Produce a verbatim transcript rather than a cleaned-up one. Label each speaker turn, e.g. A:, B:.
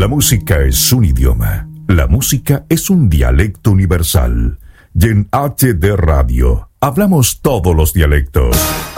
A: La música es un idioma. La música es un dialecto universal. Y en H D Radio hablamos todos los dialectos.